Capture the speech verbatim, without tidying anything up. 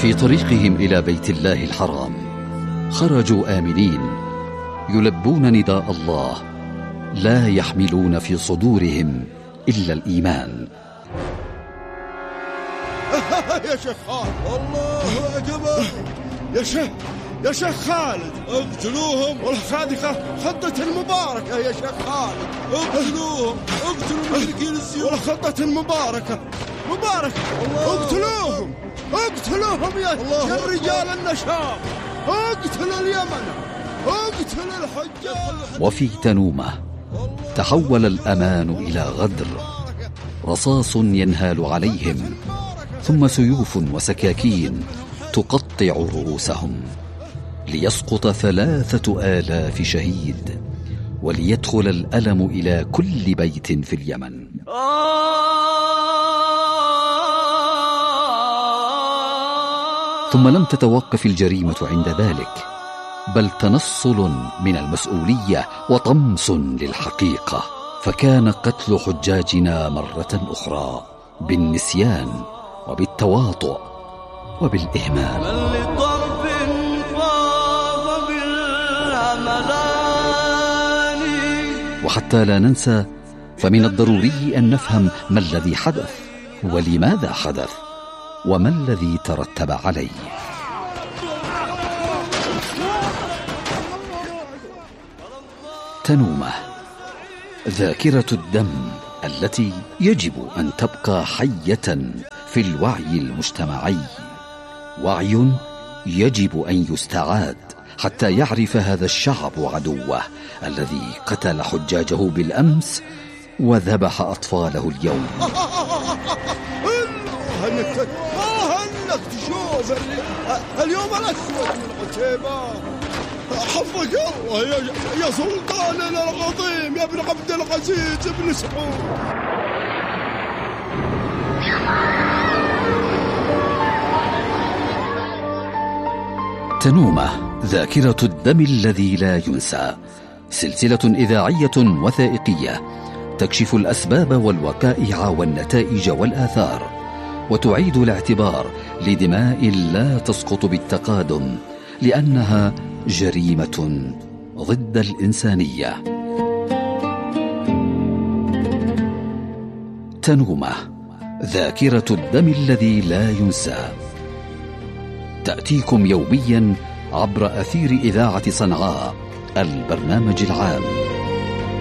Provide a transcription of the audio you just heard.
في طريقهم إلى بيت الله الحرام خرجوا آمنين يلبون نداء الله، لا يحملون في صدورهم إلا الإيمان. يا شيخ خالد، الله أكبر. يا شيخ يا شيخ خالد، اقتلوهم. والله هذه خطة المباركة يا شيخ خالد، اقتلوهم، اقتلوا المشركين الزيوت. والله خطة المباركة مباركة، اقتلوهم اقتلوهم يا, يا الرجال النشاط، اقتلوا اليمن، اقتلوا الحجاج. وفي تنومة تحول الأمان إلى غدر، رصاص ينهال عليهم، ثم سيوف وسكاكين تقطع رؤوسهم، ليسقط ثلاثة آلاف شهيد، وليدخل الألم إلى كل بيت في اليمن. ثم لم تتوقف الجريمة عند ذلك، بل تنصل من المسؤولية وطمس للحقيقة، فكان قتل حجاجنا مرة أخرى بالنسيان وبالتواطؤ وبالإهمال. وحتى لا ننسى، فمن الضروري أن نفهم ما الذي حدث ولماذا حدث وما الذي ترتب عليه. تنومة، ذاكرة الدم التي يجب أن تبقى حية في الوعي المجتمعي، وعي يجب أن يستعاد حتى يعرف هذا الشعب عدوه الذي قتل حجاجه بالأمس وذبح أطفاله اليوم. انك انك تشوف اليوم الأسود من عتيبة. حفظك الله يا, يا سلطاننا العظيم، يا ابن عبد العزيز بن سعود. تنومة، ذاكرة الدم الذي لا ينسى، سلسلة إذاعية وثائقية تكشف الأسباب والوقائع والنتائج والآثار، وتعيد الاعتبار لدماء لا تسقط بالتقادم، لأنها جريمة ضد الإنسانية. تنومة، ذاكرة الدم الذي لا ينسى، تأتيكم يوميا عبر أثير إذاعة صنعاء، البرنامج العام.